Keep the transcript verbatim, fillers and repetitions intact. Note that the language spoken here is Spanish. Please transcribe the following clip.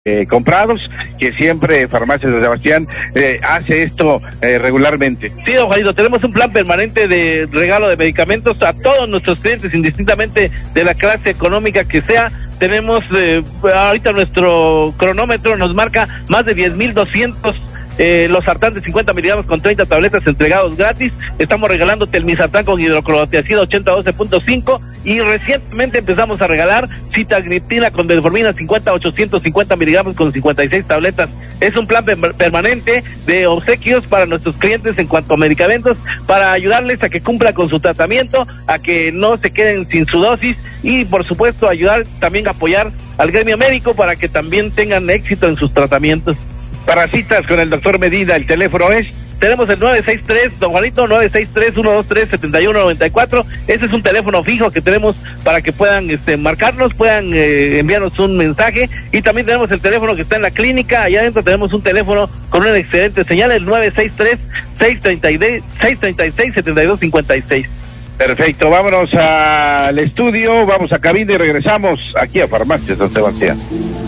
Eh, comprados, que siempre Farmacias de Sebastián eh, hace esto eh, regularmente. Sí, don Juanito, tenemos un plan permanente de regalo de medicamentos a todos nuestros clientes, indistintamente de la clase económica que sea. Tenemos, eh, ahorita nuestro cronómetro nos marca más de diez mil doscientos Eh, los sartán de cincuenta miligramos con treinta tabletas entregados gratis. Estamos regalando telmisartán con hidroclorotiazida ochenta doce punto cinco y recientemente empezamos a regalar sitagliptina con metformina cincuenta ochocientos cincuenta miligramos con cincuenta y seis tabletas. Es un plan per- permanente de obsequios para nuestros clientes en cuanto a medicamentos, para ayudarles a que cumplan con su tratamiento, a que no se queden sin su dosis y por supuesto ayudar también a apoyar al gremio médico para que también tengan éxito en sus tratamientos. Para citas con el doctor Medina, el teléfono es... Tenemos el nueve seis tres, don Juanito, nueve seis tres, uno dos tres, siete uno nueve cuatro. Ese es un teléfono fijo que tenemos para que puedan este, marcarnos, puedan eh, enviarnos un mensaje. Y también tenemos el teléfono que está en la clínica. Allá adentro tenemos un teléfono con una excelente señal, el nueve seis tres, seis tres seis, siete dos cinco seis. Perfecto, vámonos al estudio, vamos a cabina y regresamos aquí a Farmacias San Sebastián.